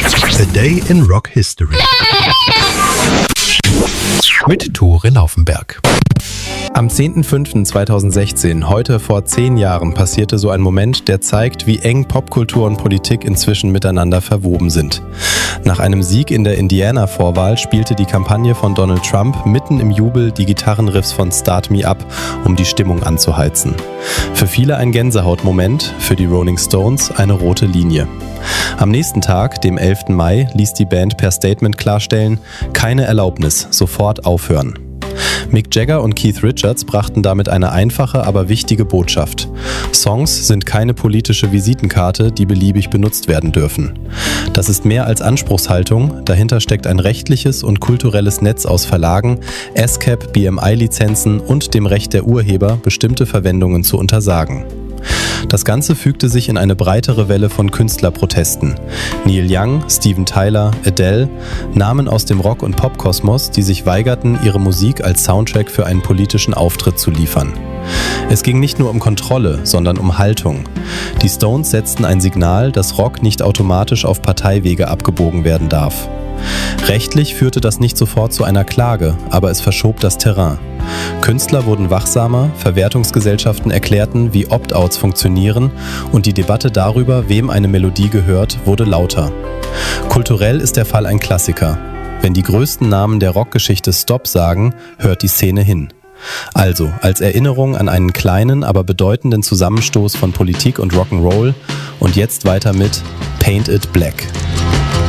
A Day in Rock History mit Tore Laufenberg. Am 10.05.2016, heute vor 10 Jahren, passierte so ein Moment, der zeigt, wie eng Popkultur und Politik inzwischen miteinander verwoben sind. Nach einem Sieg in der Indiana-Vorwahl spielte die Kampagne von Donald Trump mitten im Jubel die Gitarrenriffs von Start Me Up, um die Stimmung anzuheizen. Für viele ein Gänsehautmoment, für die Rolling Stones eine rote Linie. Am nächsten Tag, dem 11. Mai, ließ die Band per Statement klarstellen: keine Erlaubnis, sofort aufhören. Mick Jagger und Keith Richards brachten damit eine einfache, aber wichtige Botschaft. Songs sind keine politische Visitenkarte, die beliebig benutzt werden dürfen. Das ist mehr als Anspruchshaltung, dahinter steckt ein rechtliches und kulturelles Netz aus Verlagen, ASCAP, BMI-Lizenzen und dem Recht der Urheber, bestimmte Verwendungen zu untersagen. Das Ganze fügte sich in eine breitere Welle von Künstlerprotesten. Neil Young, Steven Tyler, Adele, Namen aus dem Rock- und Popkosmos, die sich weigerten, ihre Musik als Soundtrack für einen politischen Auftritt zu liefern. Es ging nicht nur um Kontrolle, sondern um Haltung. Die Stones setzten ein Signal, dass Rock nicht automatisch auf Parteiwege abgebogen werden darf. Rechtlich führte das nicht sofort zu einer Klage, aber es verschob das Terrain. Künstler wurden wachsamer, Verwertungsgesellschaften erklärten, wie Opt-outs funktionieren und die Debatte darüber, wem eine Melodie gehört, wurde lauter. Kulturell ist der Fall ein Klassiker. Wenn die größten Namen der Rockgeschichte Stop sagen, hört die Szene hin. Also, als Erinnerung an einen kleinen, aber bedeutenden Zusammenstoß von Politik und Rock'n'Roll und jetzt weiter mit Paint It Black.